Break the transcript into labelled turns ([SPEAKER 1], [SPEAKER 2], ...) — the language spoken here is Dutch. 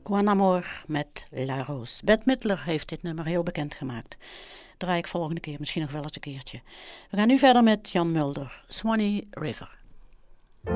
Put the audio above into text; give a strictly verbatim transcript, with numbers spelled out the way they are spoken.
[SPEAKER 1] Quan Amor met La Rose. Bette Midler heeft dit nummer heel bekend gemaakt. Draai ik volgende keer misschien nog wel eens een keertje. We gaan nu verder met Jan Mulder, Swanee River.